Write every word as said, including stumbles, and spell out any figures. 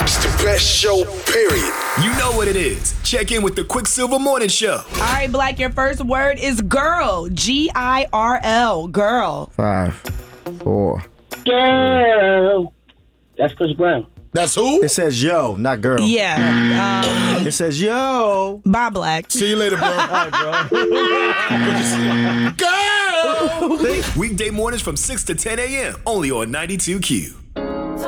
It's the best show, period. You know what it is. Check in with the Quicksilver Morning Show. All right, Black, your first word is girl. G I R L, girl. Five, four. Girl. That's Chris Brown. That's who? It says yo, not girl. Yeah. Um, It says yo. bye, Black. See you later, bro. All right, bro. Girl! Weekday mornings from six to ten a.m. only on ninety-two Q.